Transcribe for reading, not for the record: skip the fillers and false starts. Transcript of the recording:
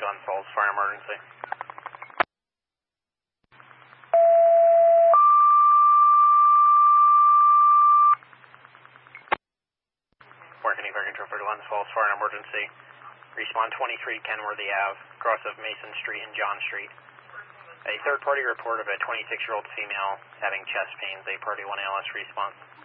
Glens Falls, fire emergency. Working Fire Control for Glens Falls, fire emergency. Respawn 23 Kenworthy Ave, cross of Mason Street and John Street. A third-party report of a 26-year-old female having chest pains, a Party 1 ALS response.